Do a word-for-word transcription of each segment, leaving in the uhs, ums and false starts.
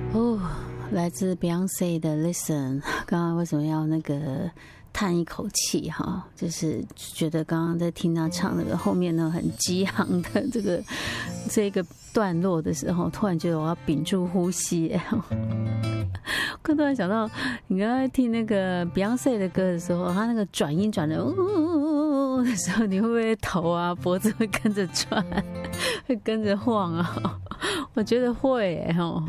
哦，来自 Beyonce 的 Listen， 刚刚为什么要那个叹一口气哈？就是觉得刚刚在听他唱那个后面呢很激昂的这个这个段落的时候，突然觉得我要屏住呼吸。我突然想到，你刚才听那个 Beyonce 的歌的时候，他那个转音转的呜呜呜的时候，你会不会头啊脖子会跟着转，会跟着晃啊？我觉得会耶吼。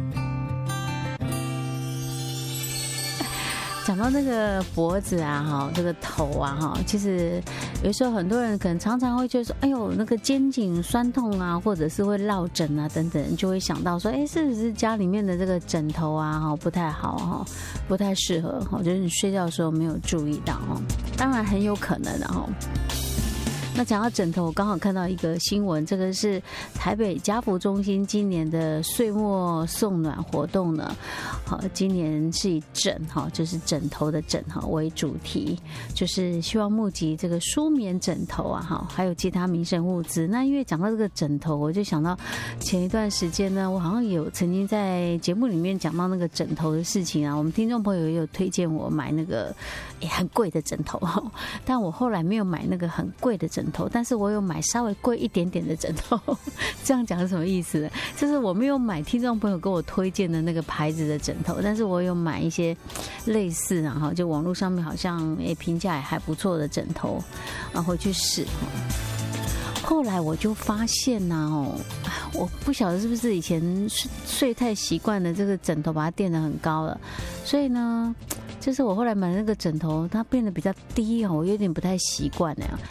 讲到那个脖子啊，哈，这个头啊，哈，其实有时候很多人可能常常会觉得说，哎呦，那个肩颈酸痛啊，或者是会落枕啊等等，就会想到说，哎，是不是家里面的这个枕头啊，哈，不太好哈，不太适合哈，就是你睡觉的时候没有注意到哈，当然很有可能的哈。那讲到枕头，我刚好看到一个新闻，这个是台北家福中心今年的岁末送暖活动呢。好，今年是以枕哈，就是枕头的枕哈为主题，就是希望募集这个舒眠枕头啊哈，还有其他民生物资。那因为讲到这个枕头，我就想到前一段时间呢，我好像有曾经在节目里面讲到那个枕头的事情啊，我们听众朋友也有推荐我买那个也很贵的枕头哈，但我后来没有买那个很贵的枕头，但是我有买稍微贵一点点的枕头。这样讲是什么意思呢？就是我没有买听众朋友跟我推荐的那个牌子的枕头，但是我有买一些类似然后就网络上面好像诶评价也还不错的枕头，然后回去试。后来我就发现呐、啊、哦，我不晓得是不是以前睡睡太习惯了，这个枕头把它垫得很高了，所以呢。就是我后来买的那个枕头，它变得比较低哦，我有点不太习惯了。